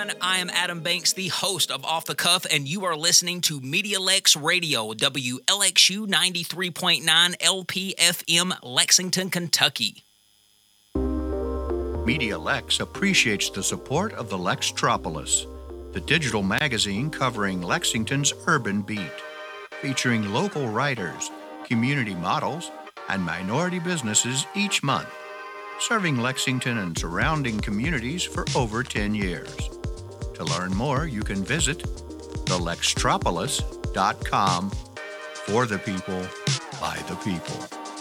everyone. I am Adam Banks, the host of Off the Cuff, and you are listening to MediaLex Radio, WLXU 93.9 LPFM, Lexington, Kentucky. MediaLex appreciates the support of the Lextropolis, the digital magazine covering Lexington's urban beat, featuring local writers, community models, and minority businesses each month, serving Lexington and surrounding communities for over 10 years. To learn more, you can visit thelextropolis.com. For the people, by the people.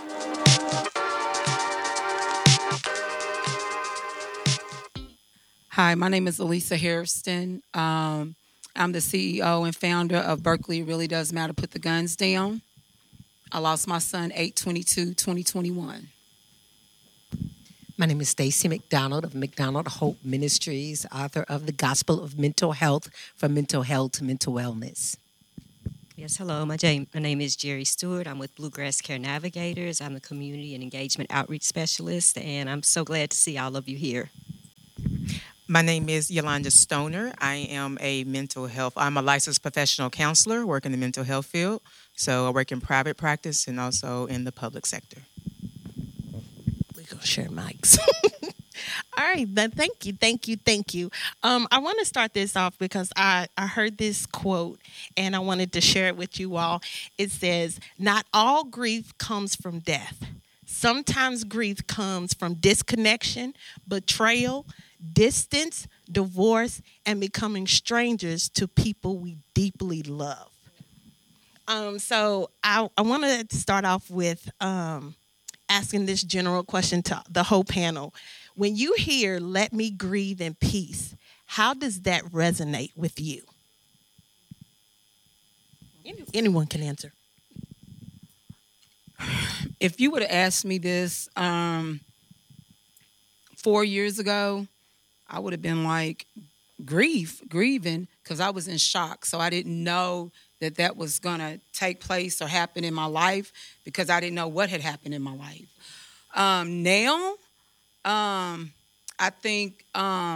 Hi, my name is Elisa Hairston. I'm the CEO and founder of Berkeley It Really Does Matter, Put the Guns Down. I lost my son 8/22/2021. My name is Stacy McDonald of McDonald Hope Ministries, author of The Gospel of Mental Health, From Mental Health to Mental Wellness. Yes, hello. My name is Jerry Stewart. I'm with Bluegrass Care Navigators. I'm the Community and Engagement Outreach Specialist, and I'm so glad to see all of you here. My name is Yolanda Stoner. I'm a licensed professional counselor, work in the mental health field. So I work in private practice and also in the public sector. We're going to share mics. All right, then thank you. I want to start this off because I heard this quote and I wanted to share it with you all. It says, "Not all grief comes from death. Sometimes grief comes from disconnection, betrayal, distance, divorce, and becoming strangers to people we deeply love." So I want to start off with asking this general question to the whole panel. When you hear "let me grieve in peace," how does that resonate with you? Anyone can answer. If you would have asked me this 4 years ago, I would have been like, grieving, because I was in shock. So I didn't know that was going to take place or happen in my life because I didn't know what had happened in my life. Now, I think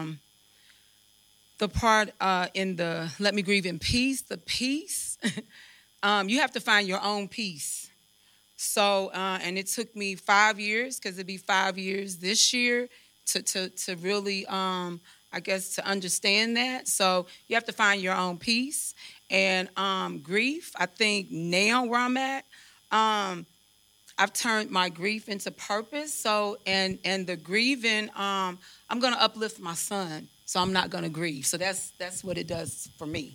the part in the "let me grieve in peace," the peace, you have to find your own peace. So, and it took me 5 years, because it'd be 5 years this year, to really, I guess, to understand that. So you have to find your own peace. And grief, I think now where I'm at, I've turned my grief into purpose. So, and the grieving, I'm going to uplift my son, so I'm not going to grieve. So that's what it does for me.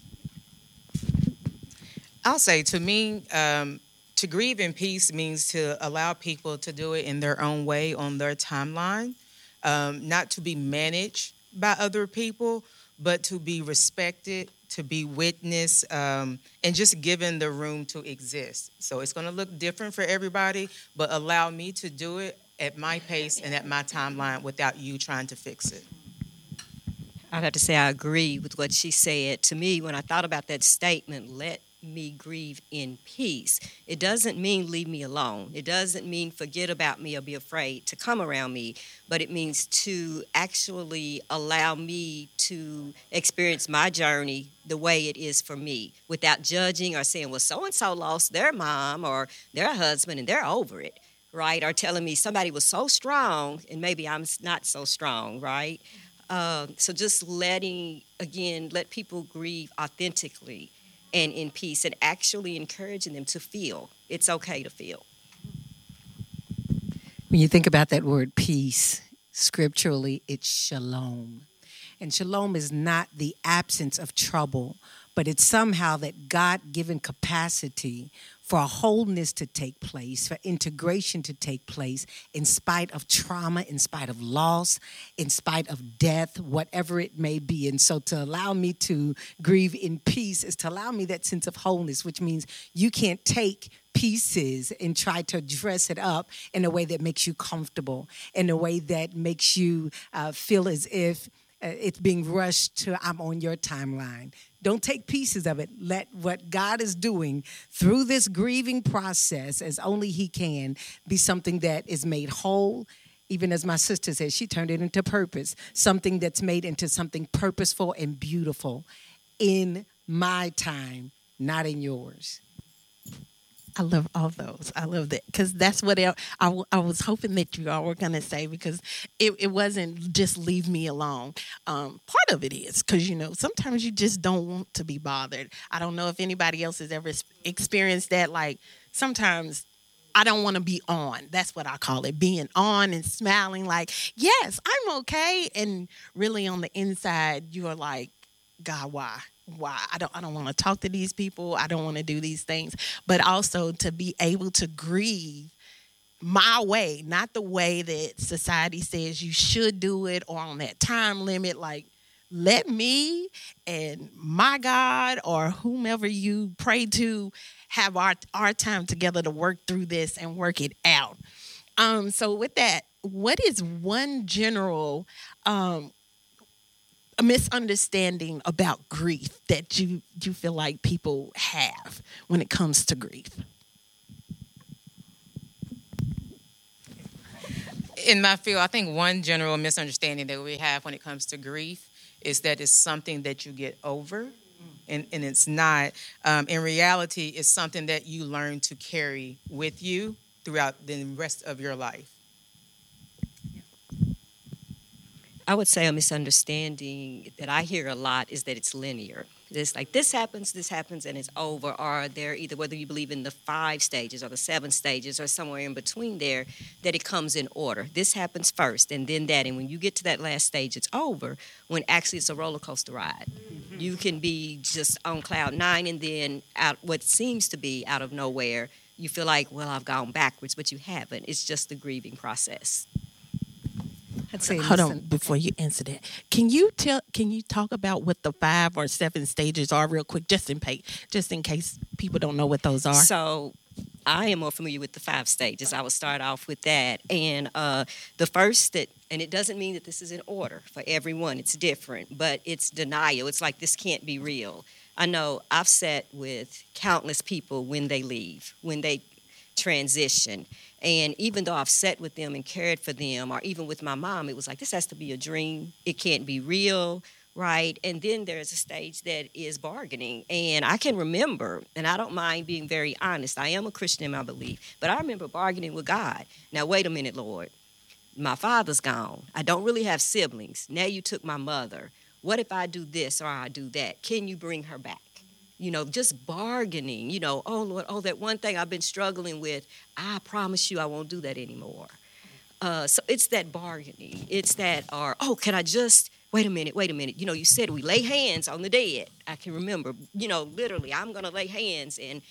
I'll say, to me, to grieve in peace means to allow people to do it in their own way, on their timeline, not to be managed by other people, but to be respected, to be witnessed, and just given the room to exist. So it's going to look different for everybody, but allow me to do it at my pace and at my timeline without you trying to fix it. I'd have to say I agree with what she said. To me, when I thought about that statement, "let me grieve in peace," it doesn't mean leave me alone. It doesn't mean forget about me or be afraid to come around me, but it means to actually allow me to experience my journey the way it is for me, without judging or saying, well, so-and-so lost their mom or their husband and they're over it, right? Or telling me somebody was so strong and maybe I'm not so strong, right? So just let people grieve authentically and in peace, and actually encouraging them to feel. It's okay to feel. When you think about that word peace, scripturally, it's shalom. And shalom is not the absence of trouble, but it's somehow that God-given capacity for a wholeness to take place, for integration to take place in spite of trauma, in spite of loss, in spite of death, whatever it may be. And so to allow me to grieve in peace is to allow me that sense of wholeness, which means you can't take pieces and try to dress it up in a way that makes you comfortable, in a way that makes you feel as if it's being rushed to I'm on your timeline. Don't take pieces of it. Let what God is doing through this grieving process, as only He can, be something that is made whole Even as my sister said, she turned it into purpose, something that's made into something purposeful and beautiful in my time, not in yours. I love all those. I love that because that's what I was hoping that you all were going to say, because it wasn't just leave me alone. Part of it is because, sometimes you just don't want to be bothered. I don't know if anybody else has ever experienced that. Like sometimes I don't want to be on. That's what I call it, being on and smiling like, yes, I'm okay. And really on the inside, you are like, God, why? I don't want to talk to these people. I don't want to do these things. But also to be able to grieve my way, not the way that society says you should do it or on that time limit. Like, let me and my God or whomever you pray to have our time together to work through this and work it out. So with that, what is one general a misunderstanding about grief that you feel like people have when it comes to grief? In my field, I think one general misunderstanding that we have when it comes to grief is that it's something that you get over, and it's not. In reality, it's something that you learn to carry with you throughout the rest of your life. I would say a misunderstanding that I hear a lot is that it's linear. It's like this happens, and it's over. Or they're either, whether you believe in the 5 stages or the 7 stages or somewhere in between there, that it comes in order. This happens first and then that. And when you get to that last stage, it's over, when actually it's a roller coaster ride. Mm-hmm. You can be just on cloud 9 and then out what seems to be out of nowhere, you feel like, well, I've gone backwards, but you haven't. It's just the grieving process. Hold on, before you answer that, can you talk about what the 5 or 7 stages are real quick, just in case people don't know what those are? So I am more familiar with the 5 stages. I will start off with that. And the first, and it doesn't mean that this is in order for everyone. It's different, but it's denial. It's like, this can't be real. I know I've sat with countless people when they leave, when they transition. And even though I've sat with them and cared for them, or even with my mom, it was like, this has to be a dream. It can't be real, right? And then there's a stage that is bargaining. And I can remember, and I don't mind being very honest, I am a Christian in my belief, but I remember bargaining with God. Now, wait a minute, Lord. My father's gone. I don't really have siblings. Now you took my mother. What if I do this or I do that? Can you bring her back? Just bargaining, oh, Lord, that one thing I've been struggling with, I promise you I won't do that anymore. So it's that bargaining. It's that, can I just, wait a minute. You said we lay hands on the dead. I can remember, literally, I'm going to lay hands. And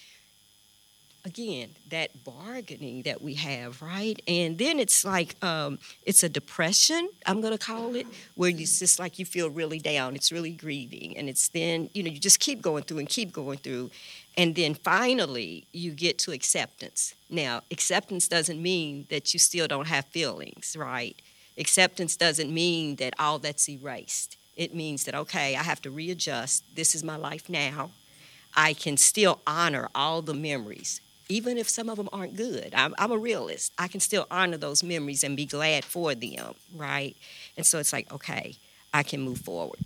again, that bargaining that we have, right? And then it's like, it's a depression, I'm going to call it, where it's just like you feel really down. It's really grieving. And it's then, you just keep going through. And then finally, you get to acceptance. Now, acceptance doesn't mean that you still don't have feelings, right? Acceptance doesn't mean that all that's erased. It means that, okay, I have to readjust. This is my life now. I can still honor all the memories. Even if some of them aren't good, I'm a realist. I can still honor those memories and be glad for them, right? And so it's like, okay, I can move forward.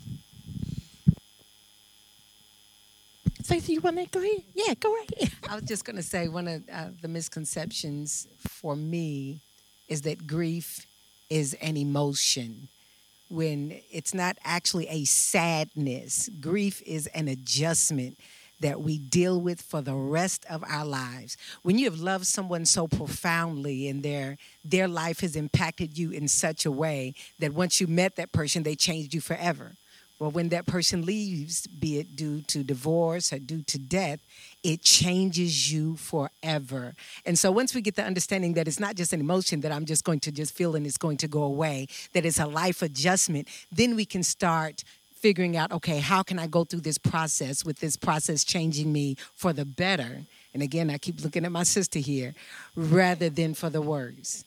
Stacey, you want to go ahead? Yeah, go right ahead. I was just going to say one of the misconceptions for me is that grief is an emotion, when it's not actually a sadness. Grief is an adjustment that we deal with for the rest of our lives. When you have loved someone so profoundly and their life has impacted you in such a way that once you met that person, they changed you forever. Well, when that person leaves, be it due to divorce or due to death, it changes you forever. And so once we get the understanding that it's not just an emotion that I'm just going to just feel and it's going to go away, that it's a life adjustment, then we can start figuring out, okay, how can I go through this process with this process changing me for the better? And again, I keep looking at my sister here, rather than for the worse.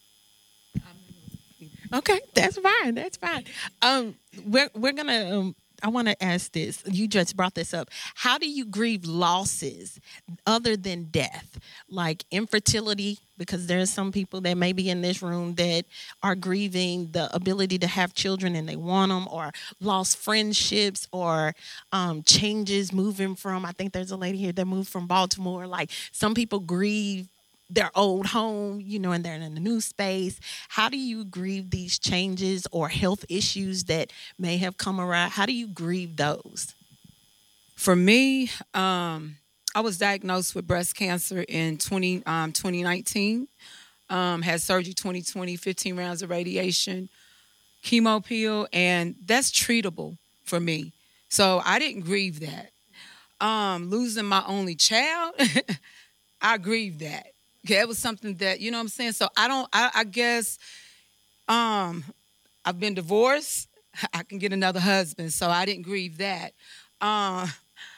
Okay, that's fine. We're gonna to ask this. You just brought this up. How do you grieve losses other than death, like infertility? Because there's some people that may be in this room that are grieving the ability to have children and they want them, or lost friendships, or changes moving from. I think there's a lady here that moved from Baltimore. Like, some people grieve their old home, and they're in a new space. How do you grieve these changes or health issues that may have come around? How do you grieve those? For me, I was diagnosed with breast cancer in 2019. Had surgery 2020, 15 rounds of radiation, chemo pill, and that's treatable for me. So I didn't grieve that. Losing my only child, I grieved that. Okay, it was something that, you know what I'm saying? So I guess I've been divorced. I can get another husband, so I didn't grieve that. I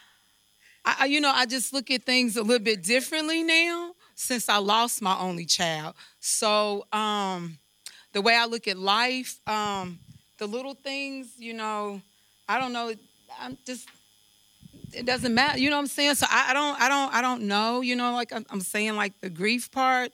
just look at things a little bit differently now since I lost my only child. So the way I look at life, the little things, I don't know. It doesn't matter, you know what I'm saying? So I don't know, like I'm saying, like the grief part,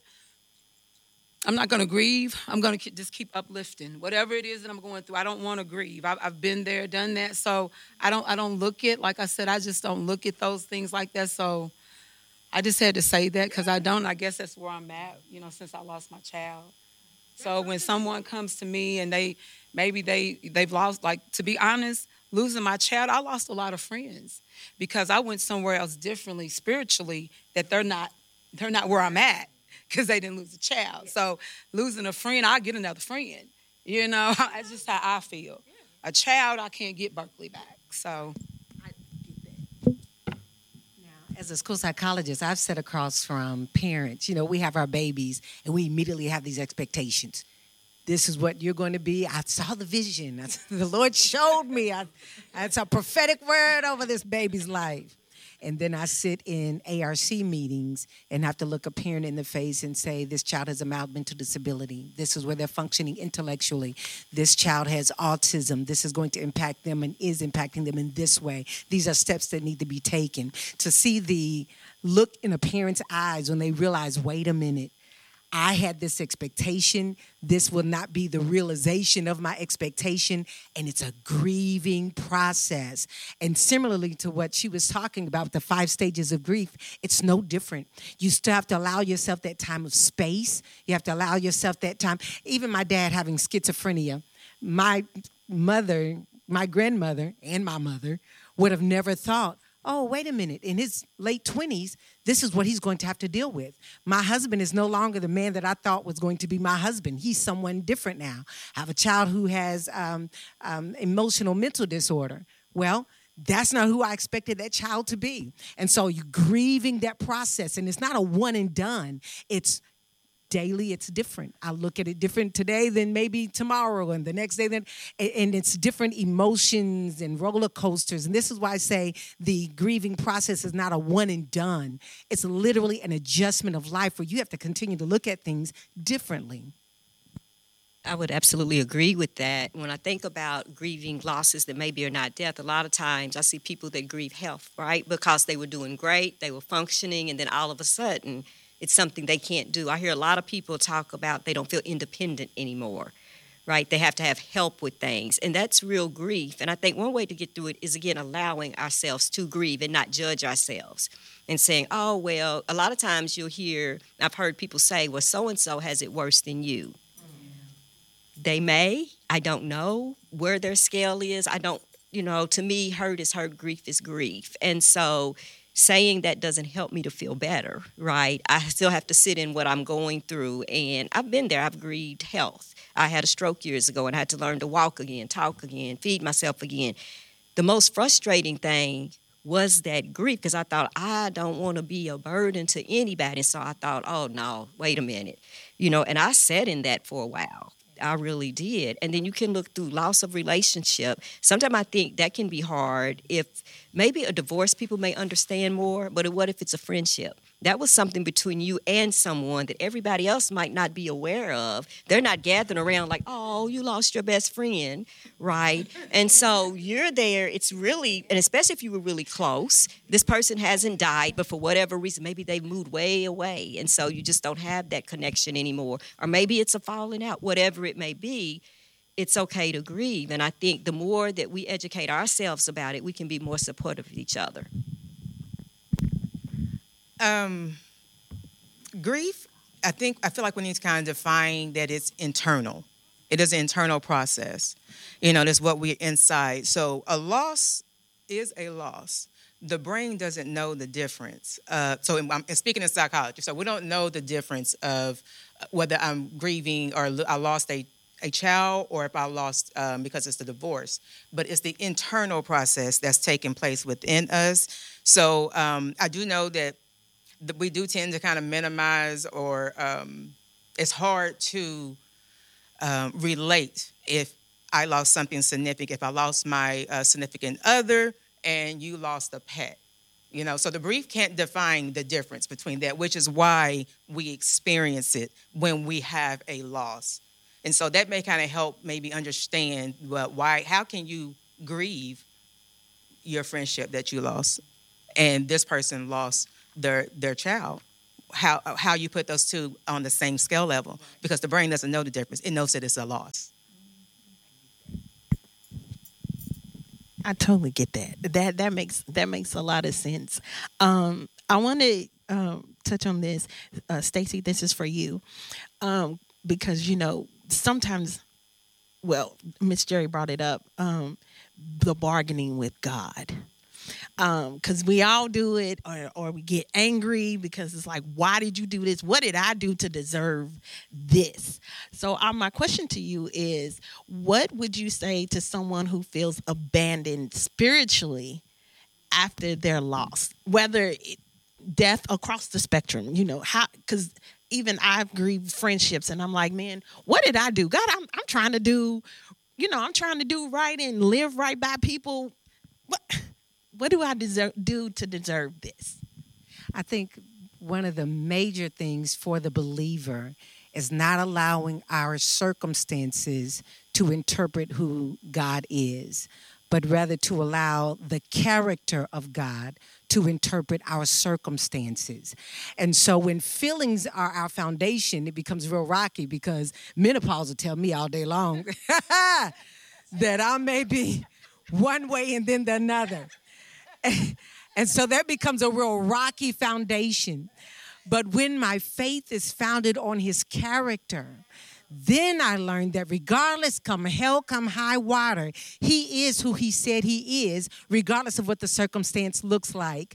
I'm not going to grieve. I'm going to just keep uplifting. Whatever it is that I'm going through, I don't want to grieve. I've been there, done that. So I don't look at, like I said, I just don't look at those things like that. So I just had to say that because I guess that's where I'm at, since I lost my child. So when someone comes to me and they've lost, like, to be honest, losing my child, I lost a lot of friends because I went somewhere else differently spiritually that they're not where I'm at because they didn't lose a child. So losing a friend, I'll get another friend. That's just how I feel. A child, I can't get Berkeley back. So I get that. Now, as a school psychologist, I've sat across from parents. We have our babies and we immediately have these expectations. This is what you're going to be. I saw the vision. The Lord showed me. It's a prophetic word over this baby's life. And then I sit in ARC meetings and have to look a parent in the face and say, this child has a mild mental disability. This is where they're functioning intellectually. This child has autism. This is going to impact them and is impacting them in this way. These are steps that need to be taken. To see the look in a parent's eyes when they realize, wait a minute, I had this expectation. This will not be the realization of my expectation. And it's a grieving process. And similarly to what she was talking about, the 5 stages of grief, it's no different. You still have to allow yourself that time of space. You have to allow yourself that time. Even my dad having schizophrenia, my grandmother, and my mother would have never thought, oh, wait a minute, in his late 20s, this is what he's going to have to deal with. My husband is no longer the man that I thought was going to be my husband. He's someone different now. I have a child who has emotional mental disorder. Well, that's not who I expected that child to be. And so you're grieving that process, and it's not a one and done. It's daily, it's different. I look at it different today than maybe tomorrow and the next day. And it's different emotions and roller coasters. And this is why I say the grieving process is not a one and done. It's literally an adjustment of life where you have to continue to look at things differently. I would absolutely agree with that. When I think about grieving losses that maybe are not death, a lot of times I see people that grieve health, right? Because they were doing great, they were functioning, and then all of a sudden it's something they can't do. I hear a lot of people talk about they don't feel independent anymore, right? They have to have help with things, and that's real grief. And I think one way to get through it is, again, allowing ourselves to grieve and not judge ourselves and saying, oh, well, a lot of times you'll hear, I've heard people say, well, so-and-so has it worse than you. They may. I don't know where their scale is. I don't, to me, hurt is hurt, grief is grief. And so saying that doesn't help me to feel better, right? I still have to sit in what I'm going through. And I've been there. I've grieved health. I had a stroke years ago and I had to learn to walk again, talk again, feed myself again. The most frustrating thing was that grief, because I thought, I don't want to be a burden to anybody. So I thought, oh, no, wait a minute. And I sat in that for a while. I really did. And then you can look through loss of relationship. Sometimes I think that can be hard. If maybe a divorce, people may understand more, but what if it's a friendship? That was something between you and someone that everybody else might not be aware of. They're not gathering around like, oh, you lost your best friend, right? And so you're there. It's really, and especially if you were really close, this person hasn't died, but for whatever reason, maybe they've moved way away. And so you just don't have that connection anymore. Or maybe it's a falling out, whatever it may be. It's okay to grieve. And I think the more that we educate ourselves about it, we can be more supportive of each other. Grief, I feel like we need to kind of define that it's internal. It is an internal process. That's what we're inside. So a loss is a loss. The brain doesn't know the difference. So I'm speaking in psychology. So we don't know the difference of whether I'm grieving or I lost a child or if I lost because it's the divorce. But it's the internal process that's taking place within us. So I do know that we do tend to kind of minimize or it's hard to relate if I lost something significant, if I lost my significant other and you lost a pet. So the grief can't define the difference between that, which is why we experience it when we have a loss. And so that may kind of help maybe understand how can you grieve your friendship that you lost and this person lost their child. How you put those two on the same scale level, because the brain doesn't know the difference. It knows that it's a loss. I totally get that. That makes a lot of sense. I want to touch on this, Stacey. This is for you, because sometimes, Miss Jerry brought it up, the bargaining with God. Because we all do it, or we get angry because it's like, why did you do this? What did I do to deserve this? So my question to you is, what would you say to someone who feels abandoned spiritually after their loss, whether death across the spectrum, because even I've grieved friendships and I'm like, man, what did I do? God, I'm trying to do, I'm trying to do right and live right by people. What do I do to deserve this? I think one of the major things for the believer is not allowing our circumstances to interpret who God is, but rather to allow the character of God to interpret our circumstances. And so when feelings are our foundation, it becomes real rocky, because menopause will tell me all day long that I may be one way and then the another. And so that becomes a real rocky foundation. But when my faith is founded on his character, then I learned that regardless, come hell, come high water, he is who he said he is, regardless of what the circumstance looks like.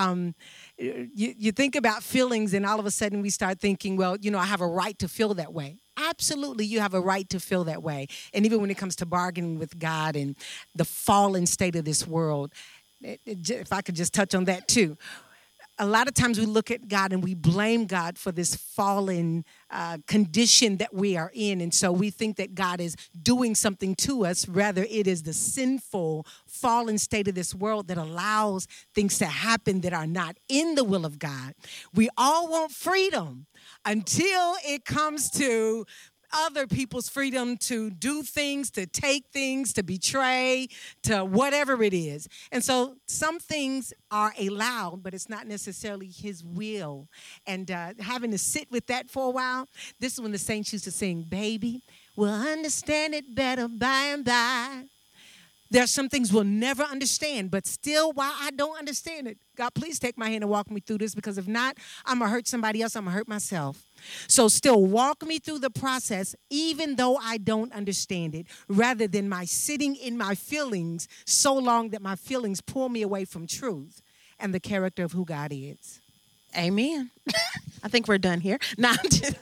You think about feelings, and all of a sudden we start thinking, well, I have a right to feel that way. Absolutely, you have a right to feel that way. And even when it comes to bargaining with God and the fallen state of this world, if I could just touch on that too. A lot of times we look at God and we blame God for this fallen condition that we are in. And so we think that God is doing something to us. Rather, it is the sinful, fallen state of this world that allows things to happen that are not in the will of God. We all want freedom until it comes to other people's freedom to do things, to take things, to betray, to whatever it is. And so some things are allowed, but it's not necessarily his will. And having to sit with that for a while, this is when the saints used to sing, baby, we'll understand it better by and by. There are some things we'll never understand, but still, while I don't understand it, God, please take my hand and walk me through this, because if not, I'm going to hurt somebody else, I'm going to hurt myself. So still walk me through the process, even though I don't understand it, rather than my sitting in my feelings so long that my feelings pull me away from truth and the character of who God is. Amen. I think we're done here. No, I'm just...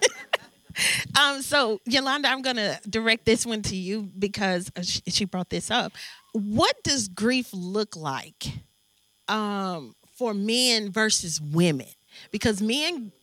So, Yolanda, I'm going to direct this one to you because she brought this up. What does grief look like for men versus women? Because men,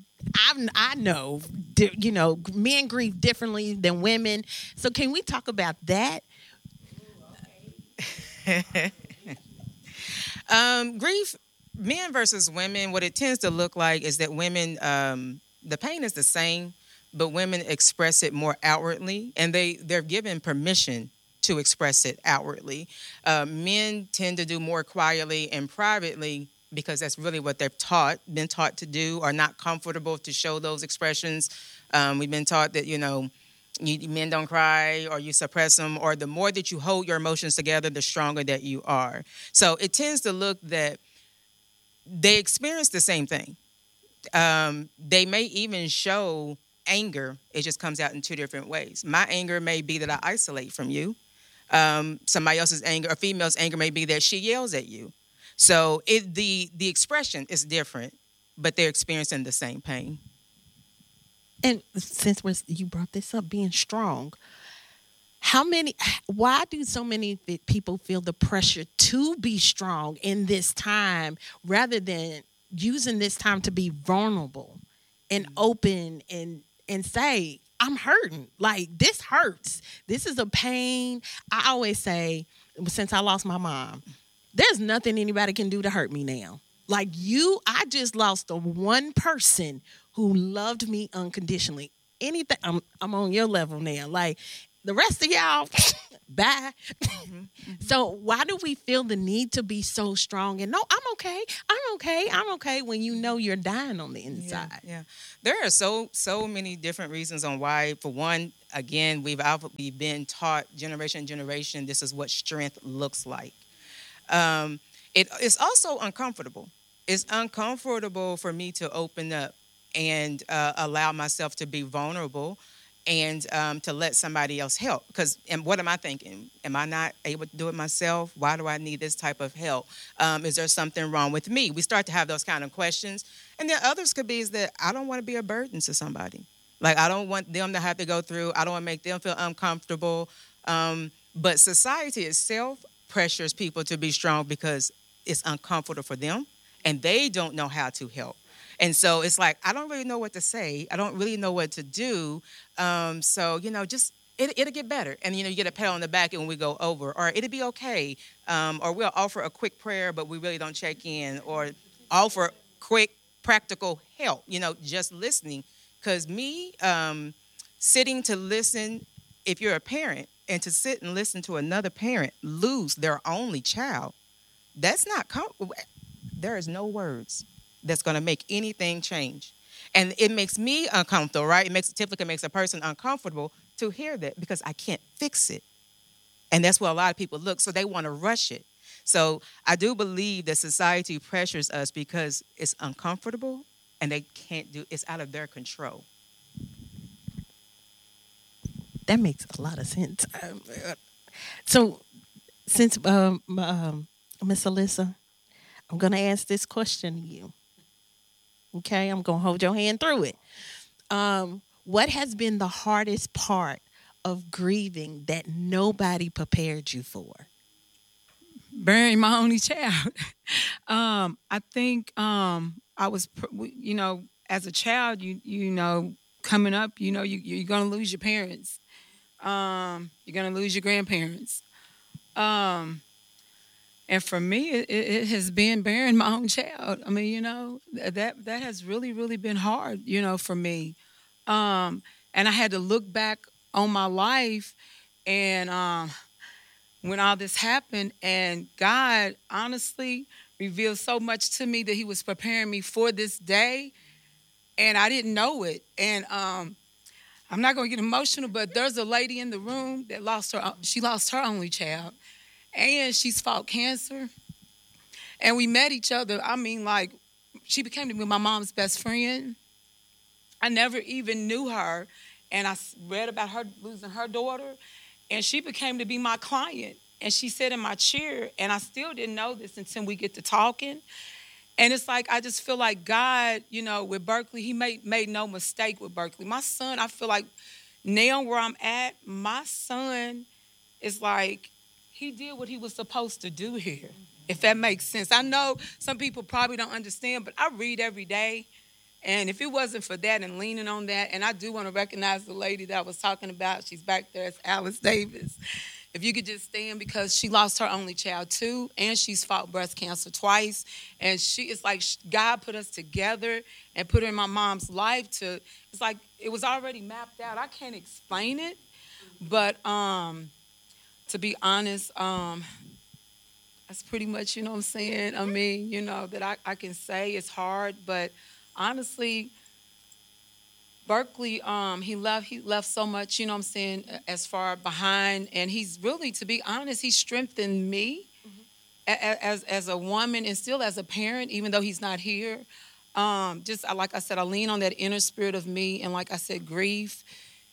I know, men grieve differently than women. So can we talk about that? Grief men versus women, what it tends to look like is that women, the pain is the same, but women express it more outwardly, and they're given permission to express it outwardly. Men tend to do more quietly and privately because that's really what they've been taught to do, are not comfortable to show those expressions. We've been taught that, men don't cry, or you suppress them, or the more that you hold your emotions together, the stronger that you are. So it tends to look that they experience the same thing. They may even show anger. It just comes out in two different ways. My anger may be that I isolate from you. Somebody else's anger, a female's anger, may be that she yells at you. So the expression is different, but they're experiencing the same pain. And since you brought this up, being strong, why do so many people feel the pressure to be strong in this time rather than using this time to be vulnerable and open and say, I'm hurting. Like, this hurts. This is a pain. I always say, since I lost my mom, there's nothing anybody can do to hurt me now. Like, I just lost the one person who loved me unconditionally. Anything, I'm on your level now. Like, the rest of y'all, bye. Mm-hmm. So why do we feel the need to be so strong? And no, I'm okay when you know you're dying on the inside. Yeah. There are so many different reasons on why. For one, again, we've been taught generation to generation, this is what strength looks like. It's also uncomfortable. It's uncomfortable for me to open up and allow myself to be vulnerable and to let somebody else help. And what am I thinking? Am I not able to do it myself? Why do I need this type of help? Is there something wrong with me? We start to have those kind of questions. And then others could be is that I don't want to be a burden to somebody. Like, I don't want them to have to go through. I don't want to make them feel uncomfortable. But society itself pressures people to be strong because it's uncomfortable for them, and they don't know how to help. And so it's like, I don't really know what to say. I don't really know what to do. So, just it'll get better. And, you get a pat on the back when we go over, or it'll be okay. Or we'll offer a quick prayer, but we really don't check in, or offer quick, practical help, just listening. Because sitting to listen, if you're a parent, and to sit and listen to another parent lose their only child, that's not there is no words that's going to make anything change. And it makes me uncomfortable, right? Typically makes a person uncomfortable to hear that because I can't fix it. And that's where a lot of people look. So they want to rush it. So I do believe that society pressures us because it's uncomfortable and they can't it's out of their control. That makes a lot of sense. So since Miss Alyssa, I'm going to ask this question to you. Okay, I'm going to hold your hand through it. What has been the hardest part of grieving that nobody prepared you for? Burying my only child. I think I was, as a child, coming up, you're going to lose your parents. You're going to lose your grandparents. And for me, it has been bearing my own child. I mean, that has really, really been hard, for me. And I had to look back on my life and when all this happened, and God honestly revealed so much to me that he was preparing me for this day, and I didn't know it. And I'm not going to get emotional, but there's a lady in the room that lost her only child. And she's fought cancer. And we met each other. I mean, like, she became to be my mom's best friend. I never even knew her. And I read about her losing her daughter. And she became to be my client. And she sat in my chair. And I still didn't know this until we get to talking. And it's like, I just feel like God, with Berkeley, he made no mistake with Berkeley. My son, I feel like now where I'm at, my son is like, he did what he was supposed to do here, if that makes sense. I know some people probably don't understand, but I read every day. And if it wasn't for that and leaning on that, and I do want to recognize the lady that I was talking about. She's back there. It's Alice Davis. if you could just stand, because she lost her only child too, and she's fought breast cancer twice. And it's like God put us together and put her in my mom's life it's like it was already mapped out. I can't explain it, but to be honest, that's pretty much, you know what I'm saying? I mean, you know, that I can say. It's hard, but honestly, Berkeley, he left so much, you know what I'm saying, as far behind. And he's really, to be honest, he strengthened me as a woman and still as a parent, even though he's not here. Just like I said, I lean on that inner spirit of me. And like I said, grief.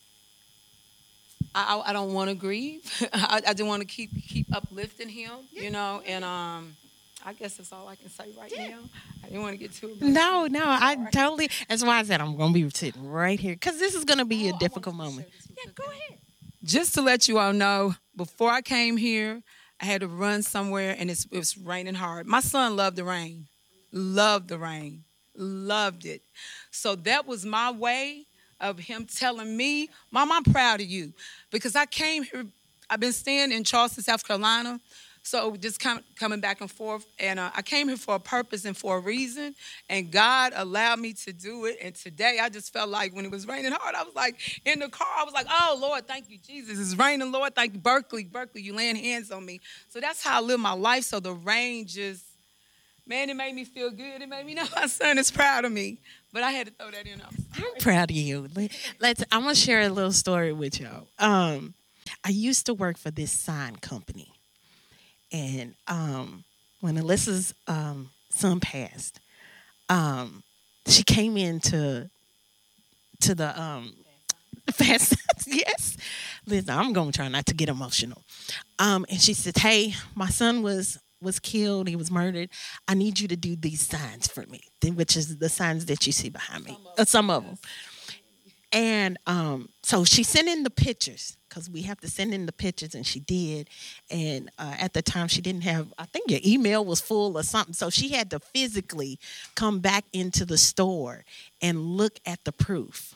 I don't want to grieve. I do want to keep uplifting him, you know, and I guess that's all I can say right now. I didn't want to get too emotional. No, I totally. That's why I said I'm going to be sitting right here, because this is going to be a difficult moment. Yeah, go ahead. Just to let you all know, before I came here, I had to run somewhere, and it was raining hard. My son loved the rain, loved it. So that was my way of him telling me, Mom, I'm proud of you, because I came here. I've been staying in Charleston, South Carolina. So just coming back and forth. And I came here for a purpose and for a reason. And God allowed me to do it. And today I just felt like when it was raining hard, I was like in the car. I was like, oh, Lord, thank you, Jesus. It's raining, Lord. Thank you, Berkeley, you laying hands on me. So that's how I live my life. So the rain just, man, it made me feel good. It made me know my son is proud of me. But I had to throw that in. I'm proud of you. I'm going to share a little story with y'all. I used to work for this sign company. And when Alyssa's son passed, she came into the fast. Yes, listen, I'm gonna try not to get emotional. And she said, "Hey, my son was killed. He was murdered. I need you to do these signs for me," which is the signs that you see behind me. Some of them. And so she sent in the pictures, because we have to send in the pictures, and she did. And at the time, she didn't have, I think your email was full or something. So she had to physically come back into the store and look at the proof.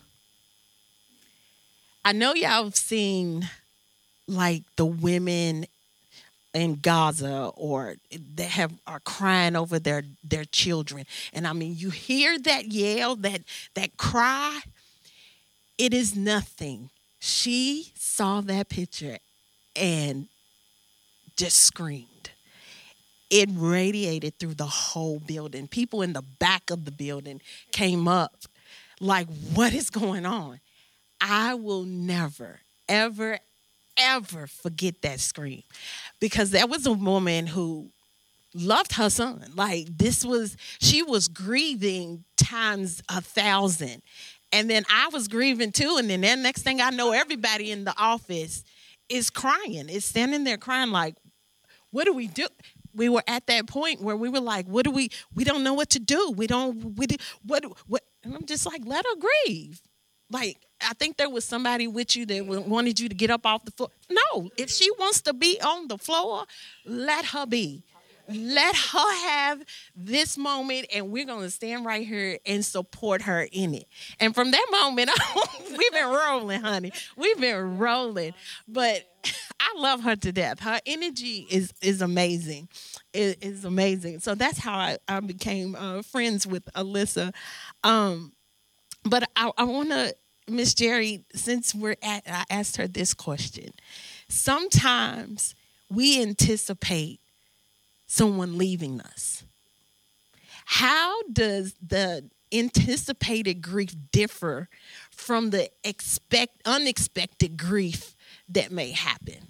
I know y'all have seen, like, the women in Gaza or that are crying over their children. And, I mean, you hear that yell, that cry. It is nothing. She saw that picture and just screamed. It radiated through the whole building. People in the back of the building came up like, what is going on? I will never, ever, ever forget that scream, because that was a woman who loved her son. Like, she was grieving times 1,000. And then I was grieving too. And then the next thing I know, everybody in the office is crying. Is standing there crying like, what do we do? We were at that point where we were like, we don't know what to do. What? And I'm just like, let her grieve. Like, I think there was somebody with you that wanted you to get up off the floor. No, if she wants to be on the floor, let her be. Let her have this moment, and we're going to stand right here and support her in it. And from that moment on, we've been rolling, honey. We've been rolling. But I love her to death. Her energy is amazing. It is amazing. So that's how I became friends with Alyssa. But I want to, Miss Jerry, since I asked her this question. Sometimes we anticipate someone leaving us. How does the anticipated grief differ from the unexpected grief that may happen?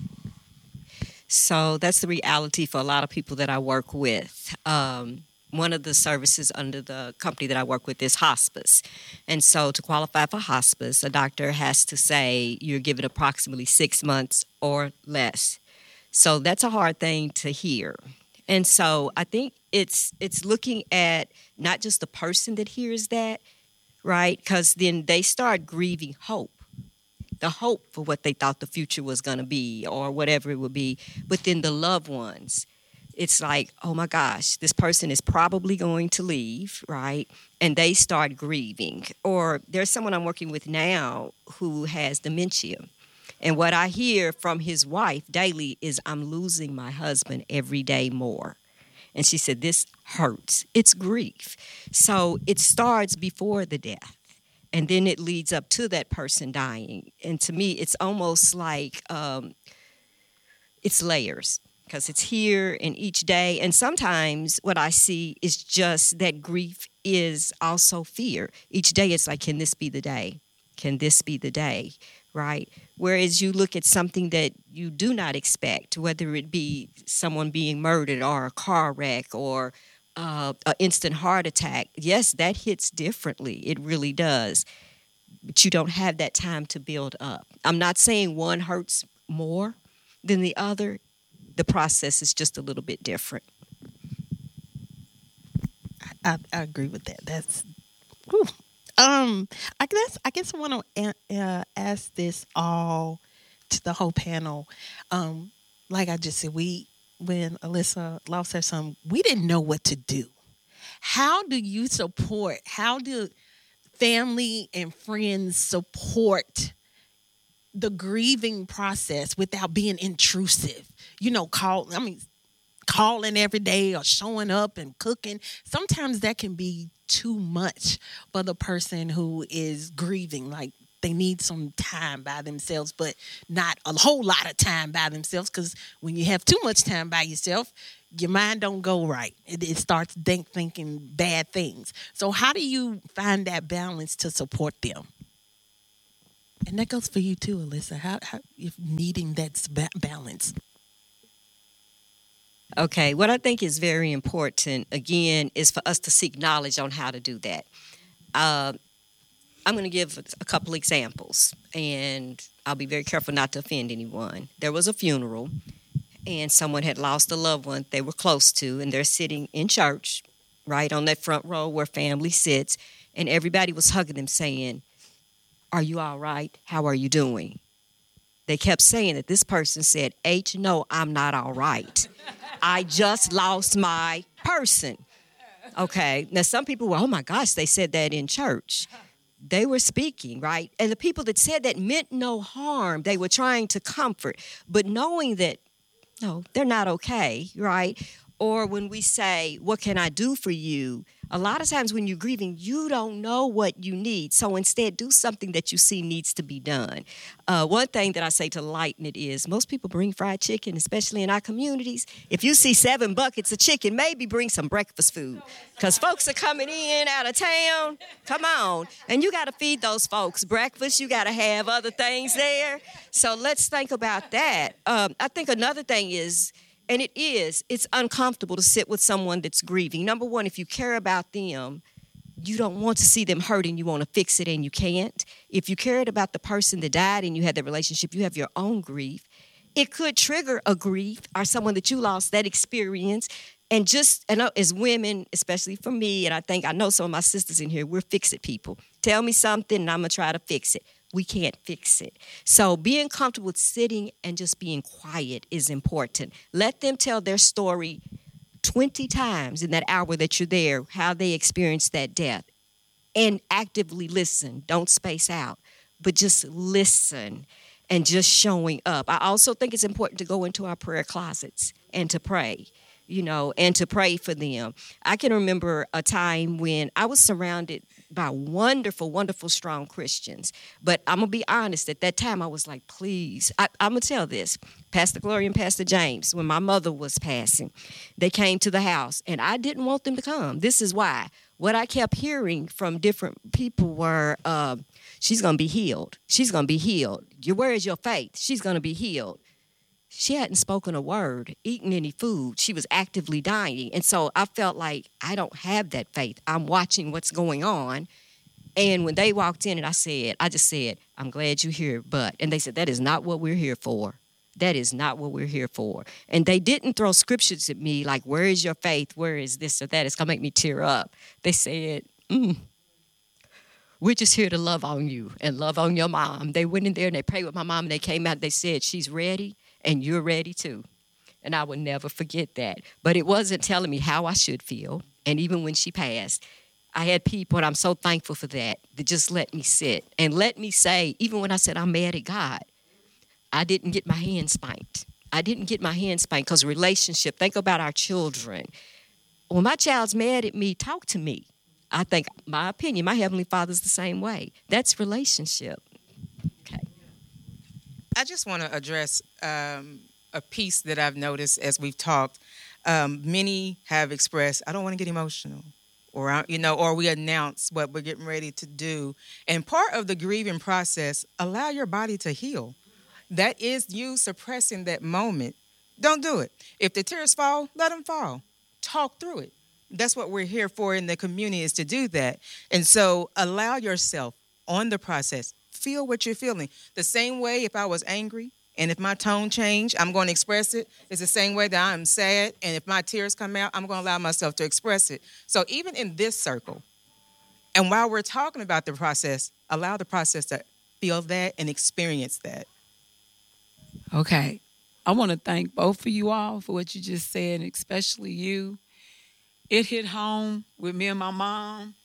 So that's the reality for a lot of people that I work with. One of the services under the company that I work with is hospice. And so to qualify for hospice, a doctor has to say you're given approximately 6 months or less. So that's a hard thing to hear. And so I think it's looking at not just the person that hears that, right? Because then they start grieving hope, the hope for what they thought the future was going to be or whatever it would be. But then the loved ones, it's like, oh my gosh, this person is probably going to leave, right? And they start grieving. Or there's someone I'm working with now who has dementia. And what I hear from his wife daily is, I'm losing my husband every day more. And she said, this hurts. It's grief. So it starts before the death, and then it leads up to that person dying. And to me, it's almost like it's layers, because it's here and each day. And sometimes what I see is just that grief is also fear. Each day it's like, can this be the day? Can this be the day? Right? Whereas you look at something that you do not expect, whether it be someone being murdered or a car wreck or an instant heart attack. Yes, that hits differently. It really does. But you don't have that time to build up. I'm not saying one hurts more than the other. The process is just a little bit different. I agree with that. That's, whew. I guess I want to ask this all to the whole panel. Like I just said, when Alyssa lost her son, we didn't know what to do. How do you support? How do family and friends support the grieving process without being intrusive? Calling every day or showing up and cooking. Sometimes that can be too much for the person who is grieving. Like, they need some time by themselves, but not a whole lot of time by themselves, because when you have too much time by yourself, your mind don't go right. It starts thinking bad things. So how do you find that balance to support them? And that goes for you too, Alyssa. How if needing that balance? Okay, what I think is very important, again, is for us to seek knowledge on how to do that. I'm going to give a couple examples, and I'll be very careful not to offend anyone. There was a funeral, and someone had lost a loved one they were close to, and they're sitting in church, right on that front row where family sits, and everybody was hugging them saying, "Are you all right? How are you doing?" They kept saying that. This person said, no, I'm not all right. I just lost my person. Okay. Now, some people were, oh my gosh, they said that in church. They were speaking, right? And the people that said that meant no harm. They were trying to comfort, but knowing that, no, they're not okay, right? Or when we say, what can I do for you? A lot of times when you're grieving, you don't know what you need. So instead, do something that you see needs to be done. One thing that I say to lighten it is, most people bring fried chicken, especially in our communities. If you see 7 buckets of chicken, maybe bring some breakfast food, because folks are coming in out of town. Come on. And you got to feed those folks breakfast. You got to have other things there. So let's think about that. I think another thing is, and it's uncomfortable to sit with someone that's grieving. Number one, if you care about them, you don't want to see them hurt and you want to fix it and you can't. If you cared about the person that died and you had that relationship, you have your own grief. It could trigger a grief or someone that you lost, that experience. And as women, especially for me, and I know some of my sisters in here, we're fix-it people. Tell me something and I'm going to try to fix it. We can't fix it. So being comfortable with sitting and just being quiet is important. Let them tell their story 20 times in that hour that you're there, how they experienced that death. And actively listen. Don't space out, but just listen and just showing up. I also think it's important to go into our prayer closets and to pray, and to pray for them. I can remember a time when I was surrounded by wonderful, wonderful, strong Christians. But I'm going to be honest, at that time I was like, please, I'm going to tell this. Pastor Gloria and Pastor James, when my mother was passing, they came to the house, and I didn't want them to come. This is why. What I kept hearing from different people were, she's going to be healed. She's going to be healed. Where is your faith? She's going to be healed. She hadn't spoken a word, eaten any food. She was actively dying. And so I felt like I don't have that faith. I'm watching what's going on. And when they walked in and I just said, I'm glad you're here, and they said, that is not what we're here for. That is not what we're here for. And they didn't throw scriptures at me like, where is your faith? Where is this or that? It's going to make me tear up. They said, we're just here to love on you and love on your mom. They went in there and they prayed with my mom and they came out and they said, she's ready. And you're ready too. And I will never forget that. But it wasn't telling me how I should feel. And even when she passed, I had people, and I'm so thankful for that just let me sit and let me say, even when I said I'm mad at God, I didn't get my hand spanked. I didn't get my hand spanked because relationship, think about our children. When my child's mad at me, talk to me. I think, my opinion, my Heavenly Father's the same way. That's relationship. Okay. I just want to address a piece that I've noticed as we've talked. Many have expressed, I don't want to get emotional, or we announce what we're getting ready to do. And part of the grieving process, allow your body to heal. That is you suppressing that moment. Don't do it. If the tears fall, let them fall. Talk through it. That's what we're here for in the community, is to do that. And so allow yourself on the process. Feel what you're feeling. The same way if I was angry and if my tone changed, I'm going to express it. It's the same way that I'm sad, and if my tears come out, I'm going to allow myself to express it. So even in this circle, and while we're talking about the process, allow the process to feel that and experience that. Okay. I want to thank both of you all for what you just said, and especially you. It hit home with me and my mom.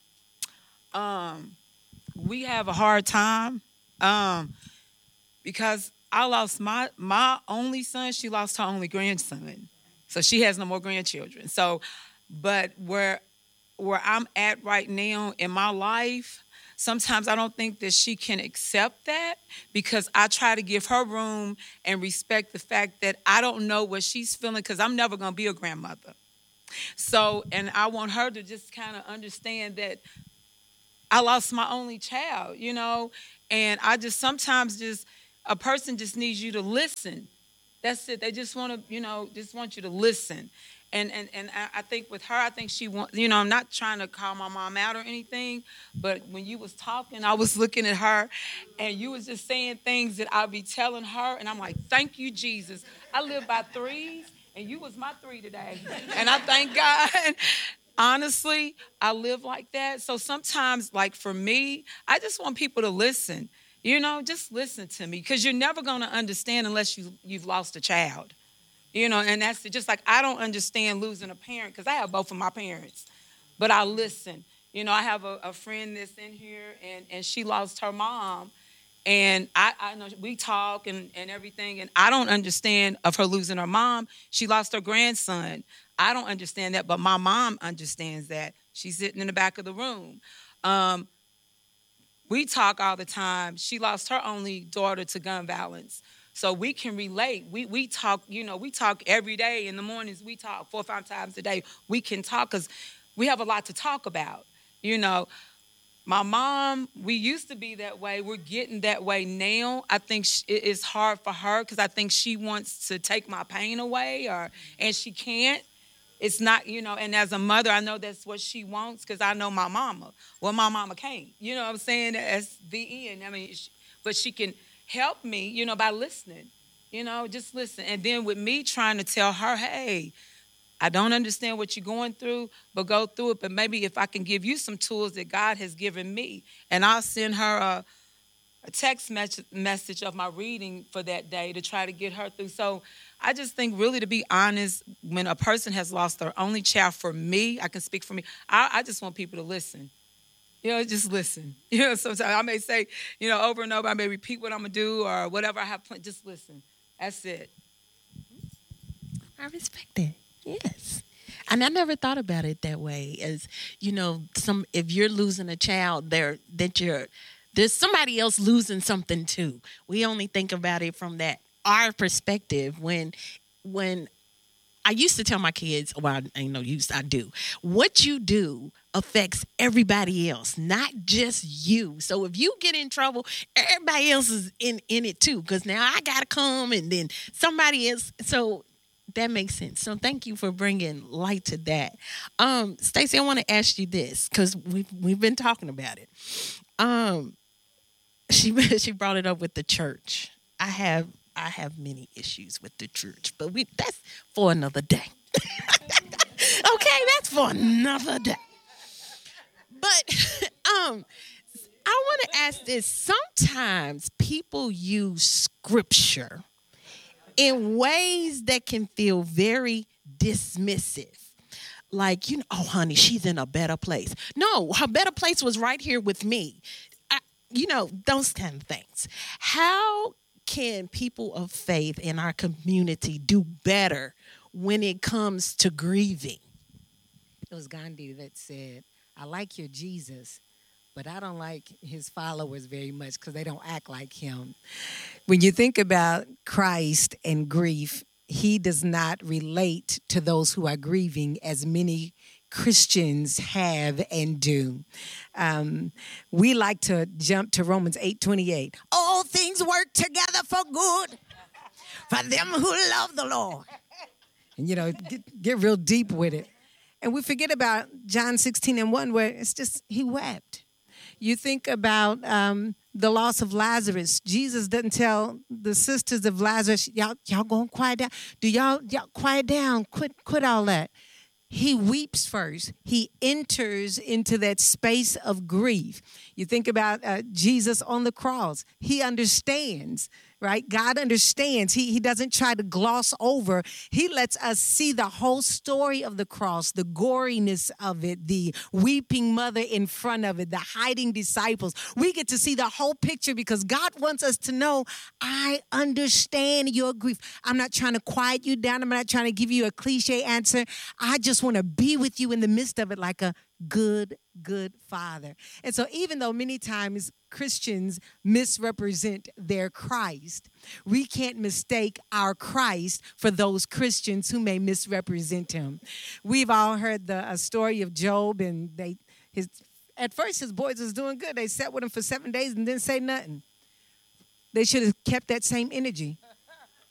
We have a hard time because I lost my only son. She lost her only grandson. So she has no more grandchildren. So, but where I'm at right now in my life, sometimes I don't think that she can accept that, because I try to give her room and respect the fact that I don't know what she's feeling, because I'm never going to be a grandmother. So, and I want her to just kind of understand that I lost my only child, and I just sometimes a person just needs you to listen. That's it. They just want to, just want you to listen. And I think with her, I think she wants, I'm not trying to call my mom out or anything, but when you was talking, I was looking at her, and you was just saying things that I'll be telling her, and I'm like, thank you, Jesus. I live by threes, and you was my 3 today. And I thank God. Honestly, I live like that. So sometimes, like for me, I just want people to listen. Just listen to me, because you're never going to understand unless you've lost a child. And that's just like, I don't understand losing a parent, because I have both of my parents, but I listen. I have a friend that's in here, and she lost her mom, and I know we talk and everything, and I don't understand of her losing her mom. She lost her grandson. I don't understand that, but my mom understands that. She's sitting in the back of the room. We talk all the time. She lost her only daughter to gun violence. So we can relate. We talk, we talk every day. In the mornings, we talk 4 or 5 times a day. We can talk because we have a lot to talk about. My mom, we used to be that way. We're getting that way now. I think it is hard for her, because I think she wants to take my pain away, and she can't. It's not, and as a mother, I know that's what she wants, because I know my mama. Well, my mama can't. You know what I'm saying? That's the end. I mean, but she can help me, by listening. Just listen. And then with me trying to tell her, hey, I don't understand what you're going through, but go through it. But maybe if I can give you some tools that God has given me, and I'll send her a text message of my reading for that day to try to get her through. So I just think, really, to be honest, when a person has lost their only child, for me, I can speak for me, I just want people to listen. Just listen. Sometimes I may say, over and over, I may repeat what I'm going to do or whatever I have planned. Just listen. That's it. I respect that. Yes. And I never thought about it that way. As, if you're losing a child, there's somebody else losing something too. We only think about it from our perspective. When I used to tell my kids, well, I do. What you do affects everybody else, not just you. So if you get in trouble, everybody else is in it too, because now I got to come, and then somebody else. So that makes sense. So thank you for bringing light to that. Stacey, I want to ask you this, because we've been talking about it. She brought it up with the church. I have many issues with the church, but that's for another day. Okay, that's for another day. But I want to ask this. Sometimes people use scripture in ways that can feel very dismissive. Like, oh, honey, she's in a better place. No, her better place was right here with me. Those kind of things. How can people of faith in our community do better when it comes to grieving? It was Gandhi that said, I like your Jesus, but I don't like his followers very much because they don't act like him. When you think about Christ and grief, he does not relate to those who are grieving as many Christians have and do. We like to jump to Romans 8:28. All things work together for good for them who love the Lord. And, get real deep with it. And we forget about John 16:1, where it's just, he wept. You think about the loss of Lazarus. Jesus doesn't tell the sisters of Lazarus, y'all gonna quiet down. Do y'all quiet down, quit all that. He weeps first. He enters into that space of grief. You think about Jesus on the cross. He understands, right? God understands. He doesn't try to gloss over. He lets us see the whole story of the cross, the goriness of it, the weeping mother in front of it, the hiding disciples. We get to see the whole picture because God wants us to know, I understand your grief. I'm not trying to quiet you down. I'm not trying to give you a cliche answer. I just want to be with you in the midst of it like a good Father. And so even though many times Christians misrepresent their Christ, we can't mistake our Christ for those Christians who may misrepresent him. We've all heard the story of Job, and at first his boys was doing good. They sat with him for 7 days and didn't say nothing. They should have kept that same energy.